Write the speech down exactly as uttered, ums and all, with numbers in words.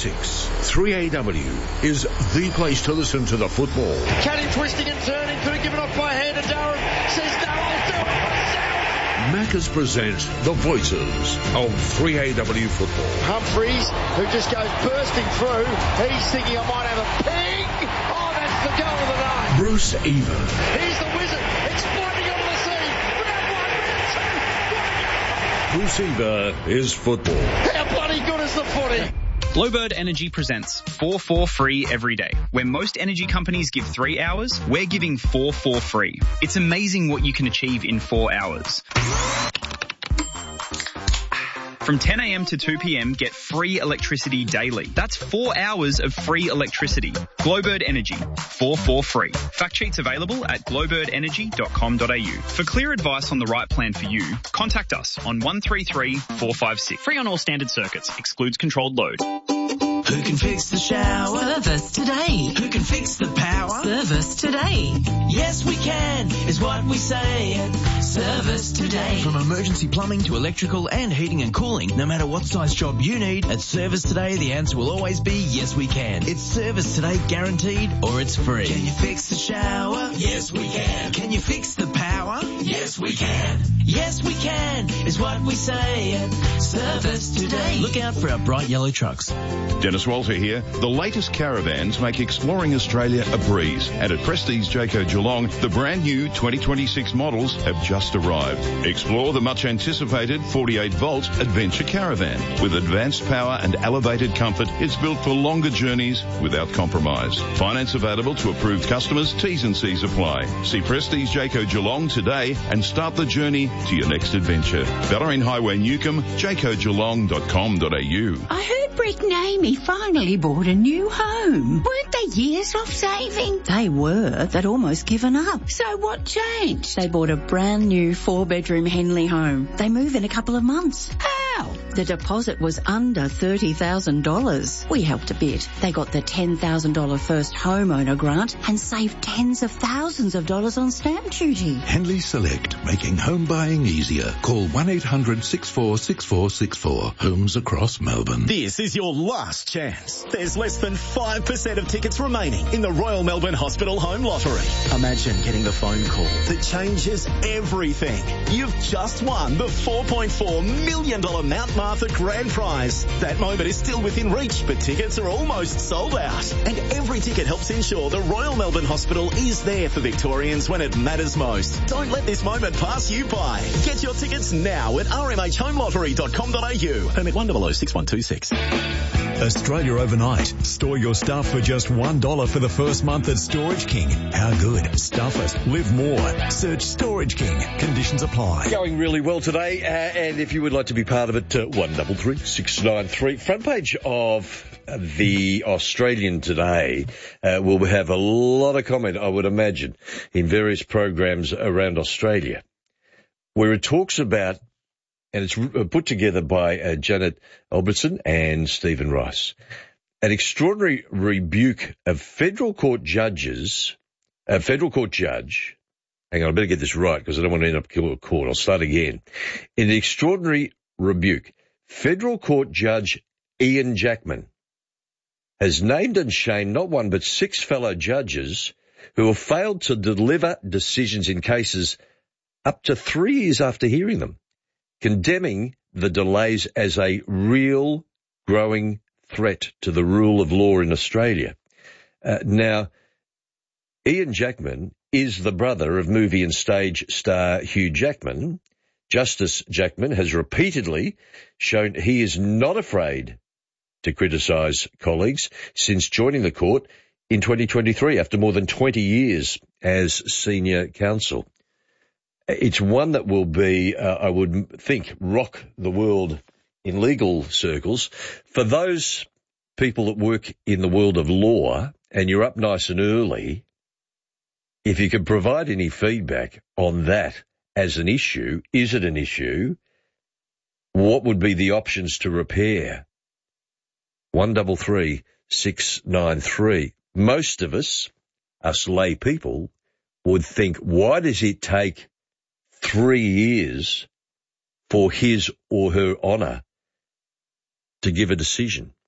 six. three A W is the place to listen to the football. Caddy twisting and turning, could have given off by hand to Durham. Says no, I'll do it myself. Maccas presents the voices of three A W football. Humphreys, who just goes bursting through. He's thinking I might have a ping. Oh, that's the goal of the night. Bruce Evans. He's the wizard, exploding onto the scene. Round one, round two. Bruce Eva is football. How bloody good is the footy? Glowbird Energy presents four four free every day. Where most energy companies give three hours, we're giving four four free. It's amazing what you can achieve in four hours. From ten a.m. to two p.m, get free electricity daily. That's four hours of free electricity. Glowbird Energy, four four free. Fact sheets available at glowbird energy dot com dot a u. For clear advice on the right plan for you, contact us on one three three, four five six. Free on all standard circuits. Excludes controlled load. Who can fix the shower? Service today. Who can fix the power? Service today. Yes, we can, is what we say. Service today. From emergency plumbing to electrical and heating and cooling, no matter what size job you need, at Service Today, the answer will always be yes, we can. It's Service Today guaranteed, or it's free. Can you fix the shower? Yes, we can. Can you fix the power? Yes, we can. Yes, we can, is what we say. Service Today. Look out for our bright yellow trucks. Dennis Walter here. The latest caravans make exploring Australia a breeze. And at Prestige Jayco Geelong, the brand new twenty twenty-six models have just arrived. Explore the much anticipated forty-eight volt Adventure Caravan. With advanced power and elevated comfort, it's built for longer journeys without compromise. Finance available to approved customers. T's and C's apply. See Prestige Jayco Geelong today and start the journey to your next adventure. Bellarine Highway Newcomb, jayco geelong dot com dot a u. I heard Brick and Amy finally bought a new home. Weren't they years off saving? They were. They'd almost given up. So what changed? They bought a brand new four-bedroom Henley home. They move in a couple of months. How? The deposit was under thirty thousand dollars. We helped a bit. They got the ten thousand dollars first homeowner grant and saved tens of thousands of dollars on stamp duty. Henley Select, making home buying easier. Call one eight hundred, six four six four six four. Homes across Melbourne. This is your last chance. There's less than five percent of tickets remaining in the Royal Melbourne Hospital Home Lottery. Imagine getting the phone call that changes everything. You've just won the four point four million dollars Mount Martha Grand Prize. That moment is still within reach, but tickets are almost sold out. And every ticket helps ensure the Royal Melbourne Hospital is there for Victorians when it matters most. Don't let this moment pass you by. Get your tickets now at r m h home lottery dot com dot a u. Permit one zero zero six one two six. Australia overnight. Store your stuff for just one dollar for the first month at Storage King. How good? Stuff it. Live more. Search Storage King. Conditions apply. Going really well today, uh, and if you would like to be part of it, uh, one double three six nine three. Front page of the Australian today uh, will have a lot of comment, I would imagine, in various programs around Australia, where it talks about, and it's put together by uh, Janet Albertson and Stephen Rice, an extraordinary rebuke of federal court judges, a federal court judge, hang on, I better get this right because I don't want to end up in court. I'll start again. In an extraordinary rebuke, federal court judge Ian Jackman has named and shamed not one but six fellow judges who have failed to deliver decisions in cases up to three years after hearing them, condemning the delays as a real growing threat to the rule of law in Australia. Uh, now, Ian Jackman is the brother of movie and stage star Hugh Jackman. Justice Jackman has repeatedly shown he is not afraid to criticise colleagues since joining the court in twenty twenty-three after more than twenty years as senior counsel. It's one that will be, uh, I would think, rock the world in legal circles. For those people that work in the world of law, and you're up nice and early, if you could provide any feedback on that as an issue, is it an issue? What would be the options to repair? One double three six nine three. Most of us, us lay people, would think, why does it take three years for his or her honour to give a decision?